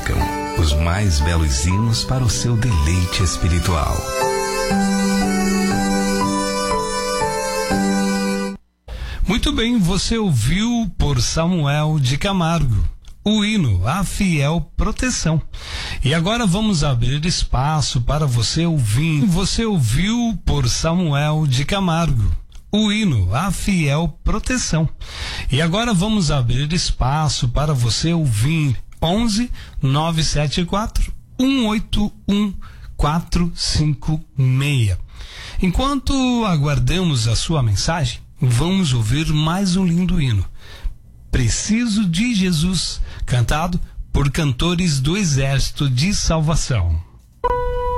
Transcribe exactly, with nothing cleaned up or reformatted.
tocam os mais belos hinos para o seu deleite espiritual. Muito bem, você ouviu por Samuel de Camargo o hino A Fiel Proteção. E agora vamos abrir espaço para você ouvir. Você ouviu por Samuel de Camargo o hino A Fiel Proteção. E agora vamos abrir espaço para você ouvir onze nove sete quatro um oito um quatro cinco seis. Enquanto aguardamos a sua mensagem, vamos ouvir mais um lindo hino. Preciso de Jesus, cantado por cantores do Exército de Salvação.